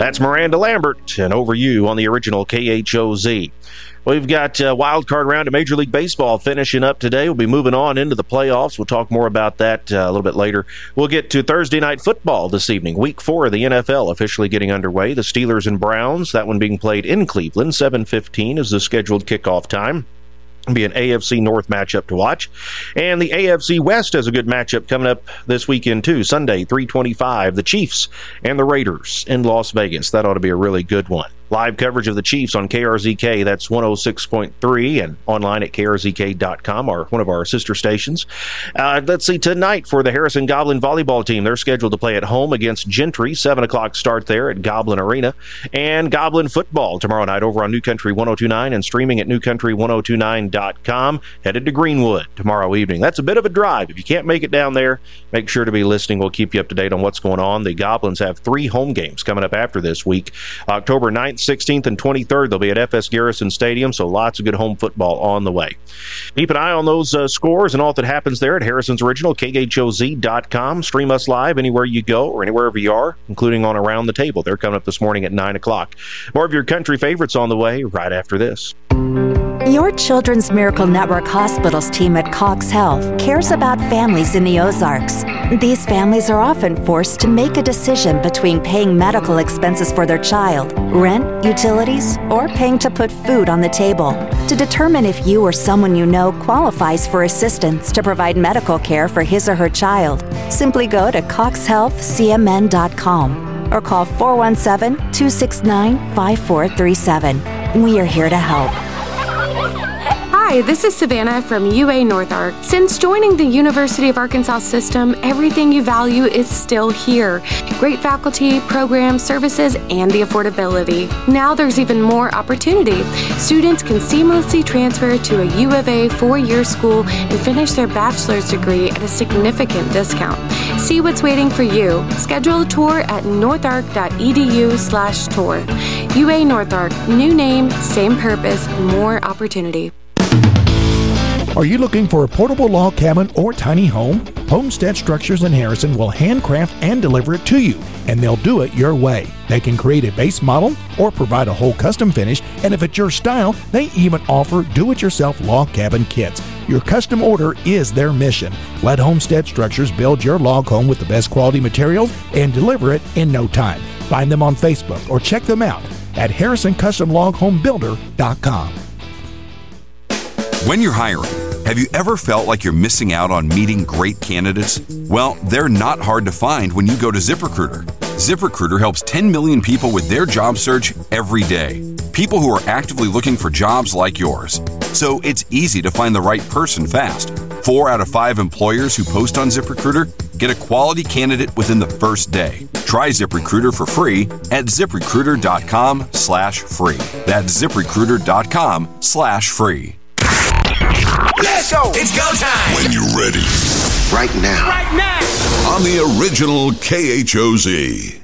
That's Miranda Lambert, and over you on the original KHOZ. We've got a wild card round of Major League Baseball finishing up today. We'll be moving on into the playoffs. We'll talk more about that a little bit later. We'll get to Thursday night football this evening. Week 4 of the NFL officially getting underway. The Steelers and Browns, that one being played in Cleveland. 7:15 is the scheduled kickoff time. It'll be an AFC North matchup to watch. And the AFC West has a good matchup coming up this weekend, too. Sunday, 3:25, the Chiefs and the Raiders in Las Vegas. That ought to be a really good one. Live coverage of the Chiefs on KRZK, that's 106.3, and online at KRZK.com, one of our sister stations. Let's see, tonight for the Harrison Goblin volleyball team, they're scheduled to play at home against Gentry, 7 o'clock start there at Goblin Arena. And Goblin football tomorrow night over on New Country 102.9 and streaming at newcountry1029.com. Headed to Greenwood tomorrow evening. That's a bit of a drive. If you can't make it down there, make sure to be listening. We'll keep you up to date on what's going on. The Goblins have 3 home games coming up after this week. October 9th, 16th, and 23rd, they'll be at FS Garrison Stadium, so lots of good home football on the way. Keep an eye on those scores and all that happens there at Harrison's Original, KHOZ.com. Stream us live anywhere you go or anywhere you are, including on Around the Table. They're coming up this morning at 9 o'clock. More of your country favorites on the way right after this. Your Children's Miracle Network Hospitals team at Cox Health cares about families in the Ozarks. These families are often forced to make a decision between paying medical expenses for their child, rent, utilities, or paying to put food on the table. To determine if you or someone you know qualifies for assistance to provide medical care for his or her child, simply go to coxhealthcmn.com or call 417-269-5437. We are here to help. Hi, this is Savannah from UA North Ark. Since joining the University of Arkansas system, everything you value is still here. Great faculty, programs, services, and the affordability. Now there's even more opportunity. Students can seamlessly transfer to a U of A 4-year school and finish their bachelor's degree at a significant discount. See what's waiting for you. Schedule a tour at northark.edu/tour. UA North Ark, new name, same purpose, more opportunity. Are you looking for a portable log cabin or tiny home? Homestead Structures in Harrison will handcraft and deliver it to you, and they'll do it your way. They can create a base model or provide a whole custom finish, and if it's your style, they even offer do-it-yourself log cabin kits. Your custom order is their mission. Let Homestead Structures build your log home with the best quality materials and deliver it in no time. Find them on Facebook or check them out at HarrisonCustomLogHomeBuilder.com. When you're hiring, have you ever felt like you're missing out on meeting great candidates? Well, they're not hard to find when you go to ZipRecruiter. ZipRecruiter helps 10 million people with their job search every day. People who are actively looking for jobs like yours. So it's easy to find the right person fast. 4 out of 5 employers who post on ZipRecruiter get a quality candidate within the first day. Try ZipRecruiter for free at ZipRecruiter.com/free. That's ZipRecruiter.com/free. Let's go! It's go time! When you're ready. Right now. On the original KHOZ.